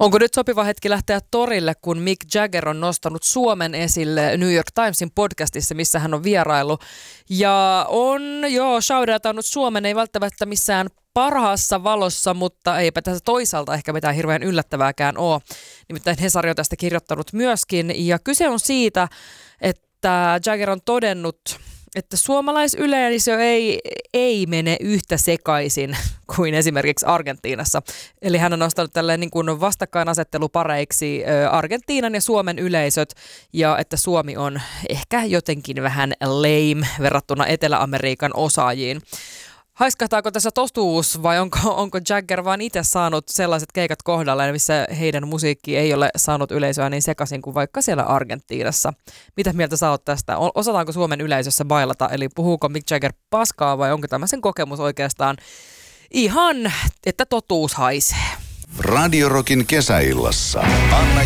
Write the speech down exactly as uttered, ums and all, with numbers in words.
Onko nyt sopiva hetki lähteä torille, kun Mick Jagger on nostanut Suomen esille New York Timesin podcastissa, missä hän on vierailu. Ja on joo shoutoutannut Suomen, ei välttämättä missään parhaassa valossa, mutta eipä tässä toisaalta ehkä mitään hirveän yllättävääkään ole. Nimittäin Hesari on tästä kirjoittanut myöskin. Ja kyse on siitä, että Jagger on todennut, että suomalaisyleisö ei, ei mene yhtä sekaisin kuin esimerkiksi Argentiinassa. Eli hän on nostanut tälleen niin kuin vastakkainasettelupareiksi Argentiinan ja Suomen yleisöt, ja että Suomi on ehkä jotenkin vähän lame verrattuna Etelä-Amerikan osaajiin. Haiskahtaako tässä totuus vai onko, onko Jagger vaan itse saanut sellaiset keikat kohdalleen, missä heidän musiikki ei ole saanut yleisöä niin sekaisin kuin vaikka siellä Argentiinassa? Mitä mieltä sä oot tästä? Osataanko Suomen yleisössä bailata, eli puhuuko Mick Jagger paskaa vai onko tämä sen kokemus oikeastaan ihan, että totuus haisee? Radio Rockin kesäillassa Anna